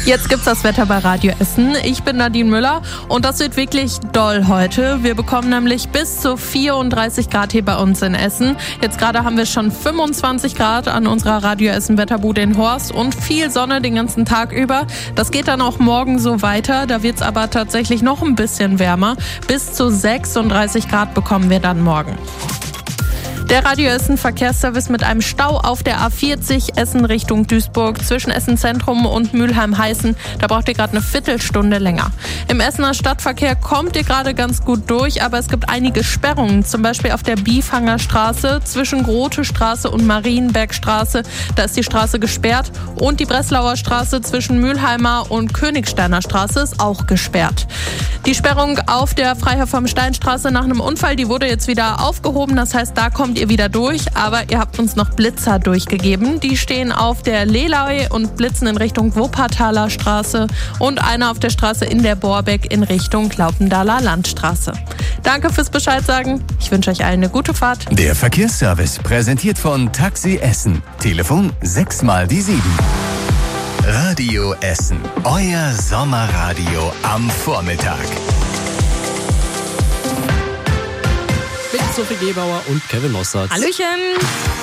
Jetzt gibt's das Wetter bei Radio Essen. Ich bin Nadine Müller und das wird wirklich doll heute. Wir bekommen nämlich bis zu 34 Grad hier bei uns in Essen. Jetzt gerade haben wir schon 25 Grad an unserer Radio Essen Wetterbude in Horst und viel Sonne den ganzen Tag über. Das geht dann auch morgen so weiter. Da wird's aber tatsächlich noch ein bisschen wärmer. Bis zu 36 Grad bekommen wir dann morgen. Der Radio Essen Verkehrsservice mit einem Stau auf der A40 Essen Richtung Duisburg zwischen Essen Zentrum und Mülheim-Heißen. Da braucht ihr gerade eine Viertelstunde länger. Im Essener Stadtverkehr kommt ihr gerade ganz gut durch, aber es gibt einige Sperrungen. Zum Beispiel auf der Biefanger Straße zwischen Grote Straße und Marienbergstraße. Da ist die Straße gesperrt und die Breslauer Straße zwischen Mülheimer und Königsteiner Straße ist auch gesperrt. Die Sperrung auf der Freiherr vom Stein-Straße nach einem Unfall, die wurde jetzt wieder aufgehoben. Das heißt, da kommt ihr wieder durch, aber ihr habt uns noch Blitzer durchgegeben. Die stehen auf der Lelei und blitzen in Richtung Wuppertaler Straße und einer auf der Straße in der Borbeck in Richtung Laupendaler Landstraße. Danke fürs Bescheid sagen. Ich wünsche euch allen eine gute Fahrt. Der Verkehrsservice präsentiert von Taxi Essen. Telefon 6x7. Radio Essen. Euer Sommerradio am Vormittag. Mit Sophie Gebauer und Kevin Mossad. Hallöchen!